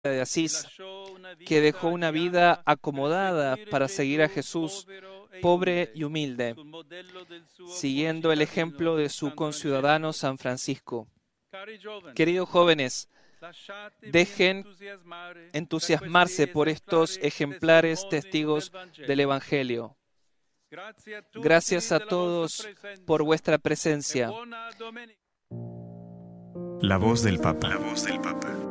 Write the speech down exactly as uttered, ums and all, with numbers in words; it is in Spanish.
de Asís, que dejó una vida acomodada para seguir a Jesús, pobre y humilde, siguiendo el ejemplo de su conciudadano San Francisco. Queridos jóvenes, dejen entusiasmarse por estos ejemplares testigos del Evangelio. Gracias a todos por vuestra presencia. La voz del Papa. La voz del Papa.